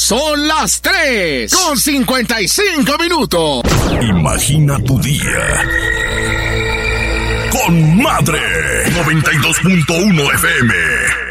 Son las 3:55. Imagina tu día con Madre 92.1 FM.